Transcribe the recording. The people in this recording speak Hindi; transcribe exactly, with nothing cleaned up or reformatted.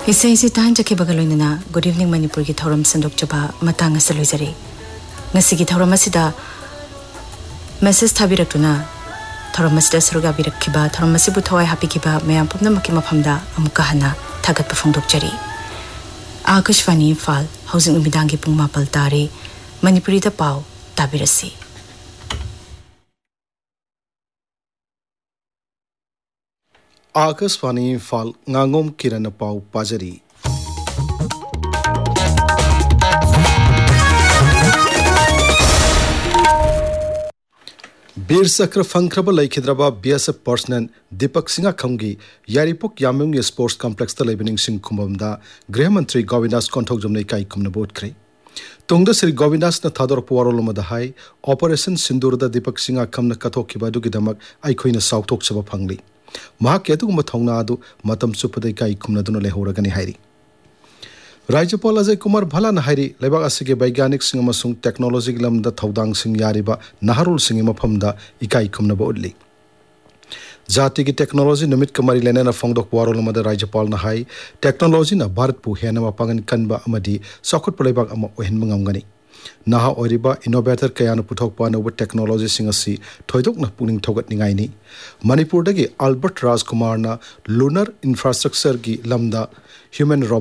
इसे इसे तान जके बगलोइना गुड इवनिंग मणिपुर की थौरम संदोक जबा Matang असलोइजरे ngasi gi thauram asida message thabirakuna thauram asida suruga birakkiba thauram asibu thawai hapikiba mayam pumnamakki mafamda amuka hana thagat pafongdokjari Akashvani Imphal housing umidangi pung mapal tare Manipuri da pau tabirasi Akashvani Imphal ngangom kirana pau pajari बीर चक्र फंख्रब लैखिद्रबा BSF personal Deepak Singh खंगी यारिपोक यामुंग sports complex लेबनिंग Singh खुमबमदा गृह मंत्री गोविंदास कोंथोक जमनै काई खुमना बोटख्रे तुंगदा श्री गोविंदास न थादर पुवारोलमदा हाई ऑपरेशन सिंदूरदा दीपक सिंह खमना कथोखिबा दुगिदमक आइखोइना साउथोकसबा फंगली महाक यतुगुम थौना अदु मतम चुपदै काई खुमनादुना लेहौरगनि हाइरी राज्यपाल अजय कुमार भला हाइरी लेबाक असिगे वैज्ञानिक सिंह अमसुंग टेक्नोलॉजी लमदा थौदांग सिंह यारिबा नहरुल सिंह मफमदा इकाई खुमनबा उल्ली जाति की टेक्नोलॉजी निमित कमरी लेना फोंगदोक वारोलमदा राज्यपाल न हाई टेक्नोलॉजी न भारत पु हेना मपांगन कनबा अमदी सखुत लेबाक अमा ओहेन मंगमगनी नहा ओरिबा इनोवेटर कयान पुथोकपा नोब टेक्नोलॉजी सिंह असि थोइदोक न पुनिंग थोगत निगाइनी मणिपुर दगी अल्बर्ट राजकुमार न लूनर इंफ्रास्ट्रक्चर की लमदा ह्यूमन